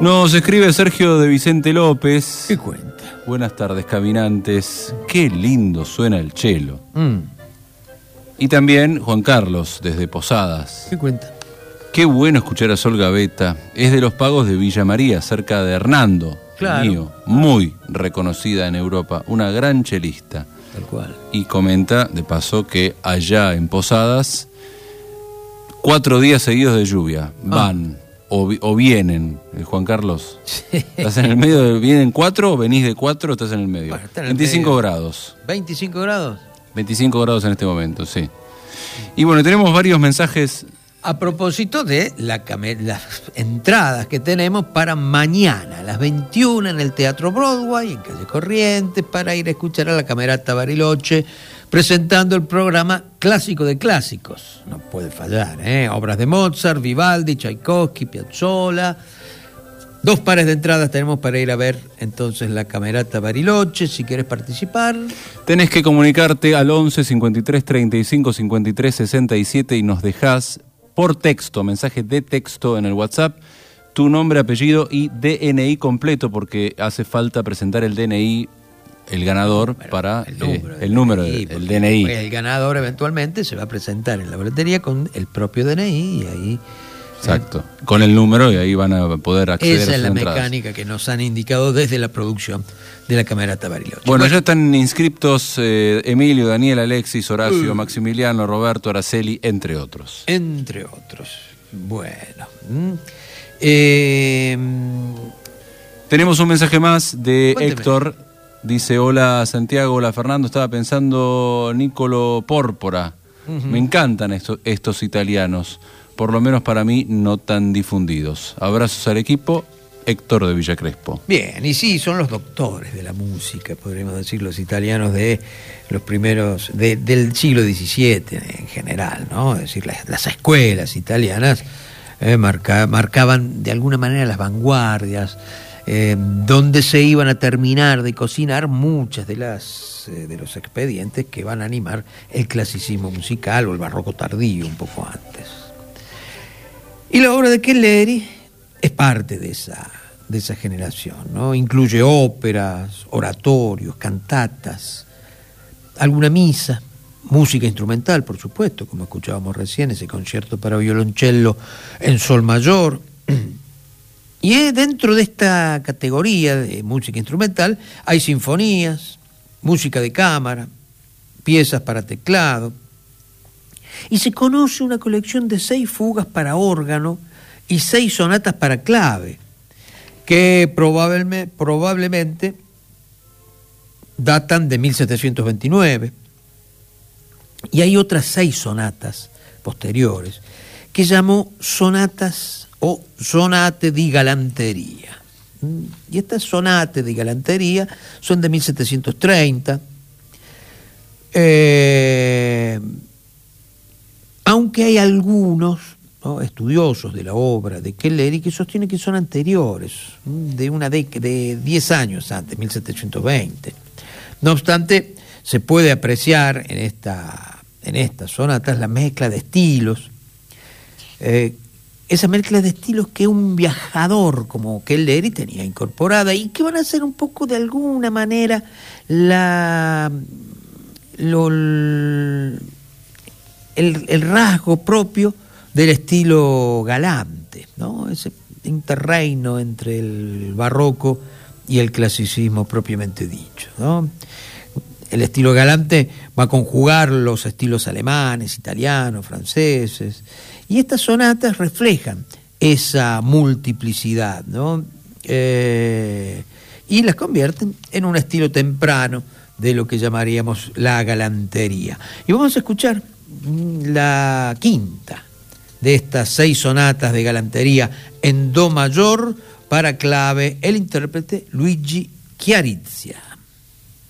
Nos escribe Sergio de Vicente López. ¿Qué cuenta? Buenas tardes, caminantes. Qué lindo suena el chelo. Y también Juan Carlos, desde Posadas. ¿Qué cuenta? Qué bueno escuchar a Sol Gavetta. Es de los pagos de Villa María, cerca de Hernando. Claro. Mío, muy reconocida en Europa. Una gran chelista. Tal cual. Y comenta, de paso, que allá en Posadas, 4 días seguidos de lluvia. Van o vienen, Juan Carlos. Sí. ¿Estás en el medio? ¿Vienen 4 o venís de 4 o estás en el medio? Bueno, está en el 25 medio. grados. ¿25 grados? 25 grados en este momento, sí. Y bueno, tenemos varios mensajes. A propósito de las entradas que tenemos para mañana, a las 21 en el Teatro Broadway, en Calle Corrientes, para ir a escuchar a la Camerata Bariloche, presentando el programa Clásico de Clásicos. No puede fallar, ¿eh? Obras de Mozart, Vivaldi, Tchaikovsky, Piazzolla. 2 pares de entradas tenemos para ir a ver entonces la Camerata Bariloche. Si quieres participar, Tenés que comunicarte al 11 53 35 53 67 y nos dejás por texto, mensaje de texto en el WhatsApp, tu nombre, apellido y DNI completo, porque hace falta presentar el DNI, el ganador, para el número del DNI. El ganador eventualmente se va a presentar en la boletería con el propio DNI y ahí... Exacto, con el número, y ahí van a poder acceder a Esa sus es la entradas. mecánica que nos han indicado desde la producción de la Camerata Bariloche. Bueno, ya están inscriptos Emilio, Daniel, Alexis, Horacio, Maximiliano, Roberto, Araceli, entre otros. Entre otros. Bueno. Tenemos un mensaje más de Cuénteme. Héctor. Dice: hola Santiago, hola Fernando, estaba pensando Niccolò Pórpora. Me encantan estos italianos, por lo menos para mí no tan difundidos. Abrazos al equipo, Héctor de Villa Crespo. Bien, y sí, son los doctores de la música, podríamos decir, los italianos de los primeros, del siglo XVII en general, ¿no? Es decir, las escuelas italianas marcaban de alguna manera las vanguardias, donde se iban a terminar de cocinar muchas de los expedientes que van a animar el clasicismo musical o el barroco tardío un poco antes. Y la obra de Kelleri es parte de esa generación, ¿no? Incluye óperas, oratorios, cantatas, alguna misa, música instrumental, por supuesto, como escuchábamos recién, ese concierto para violoncello en sol mayor. Y dentro de esta categoría de música instrumental hay sinfonías, música de cámara, piezas para teclado, y se conoce una colección de 6 fugas para órgano y 6 sonatas para clave, que probablemente datan de 1729. Y hay otras 6 sonatas posteriores que llamó sonatas o sonate di galantería. Y estas sonate di galantería son de 1730. Aunque hay algunos, ¿no?, estudiosos de la obra de Kelleri que sostienen que son anteriores, de 10 años antes, 1720. No obstante, se puede apreciar en estas sonatas la mezcla de estilos, esa mezcla de estilos que un viajador como Kelleri tenía incorporada y que van a ser un poco de alguna manera el rasgo propio del estilo galante, ¿no? Ese interreino entre el barroco y el clasicismo propiamente dicho, ¿no? El estilo galante va a conjugar los estilos alemanes, italianos, franceses, y estas sonatas reflejan esa multiplicidad, ¿no? Y las convierten en un estilo temprano de lo que llamaríamos la galantería. Y vamos a escuchar la quinta de estas 6 sonatas de galantería en do mayor para clave, el intérprete Luigi Chiarizia.